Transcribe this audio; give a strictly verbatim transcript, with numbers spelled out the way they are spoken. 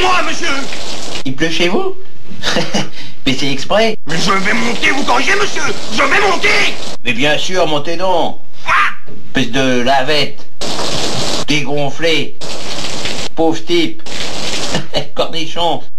moi, monsieur. Il pleut chez vous? Mais c'est exprès. Mais je vais monter, vous corrigez, monsieur. Je vais monter. Mais bien sûr, montez donc. Espèce de lavette. Dégonflé. Pauvre type. Cornichon.